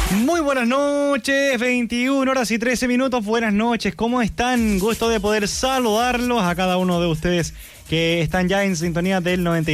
Muy buenas noches, 21 horas y 13 minutos. Buenas noches, ¿cómo están? Gusto de poder saludarlos a cada uno de ustedes que están ya en sintonía del 90.